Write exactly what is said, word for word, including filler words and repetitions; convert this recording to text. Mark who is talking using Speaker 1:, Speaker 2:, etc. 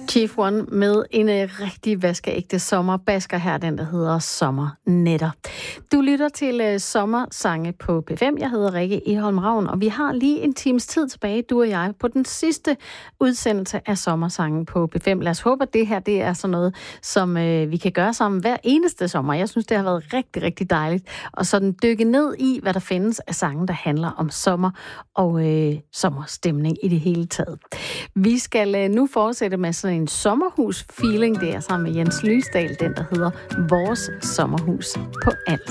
Speaker 1: Chief One med en øh, rigtig vaskeægte sommerbasker her, den der hedder Sommernetter. Du lytter til øh, sommersange på P fem. Jeg hedder Rikke Egholm Ravn, og vi har lige en times tid tilbage, du og jeg, på den sidste udsendelse af sommersangen på P fem. Lad os håbe, at det her det er sådan noget, som øh, vi kan gøre sammen hver eneste sommer. Jeg synes, det har været rigtig, rigtig dejligt at sådan dykke ned i, hvad der findes af sange, der handler om sommer og øh, sommerstemning i det hele taget. Vi skal øh, nu fortsætte med sådan en sommerhus-feeling. Det er sammen med Jens Lysdal, den der hedder Vores Sommerhus på Als.